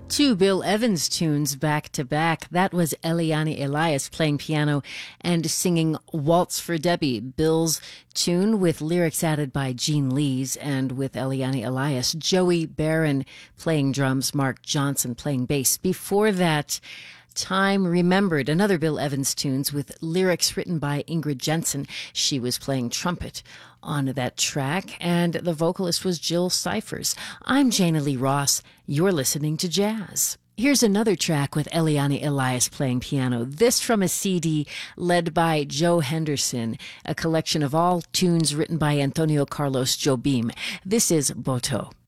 Two Bill Evans tunes back to back. That was Eliane Elias playing piano and singing Waltz for Debbie, Bill's tune with lyrics added by Gene Lees, and with Eliane Elias, Joey Barron playing drums, Mark Johnson playing bass. Before that, Time Remembered, another Bill Evans tunes with lyrics written by Ingrid Jensen. She was playing trumpet on that track, and the vocalist was Jill Cyphers. I'm Jana Lee Ross. You're listening to Jazz. Here's another track with Eliane Elias playing piano, this from a CD led by Joe Henderson, a collection of all tunes written by Antonio Carlos Jobim. This is Boto.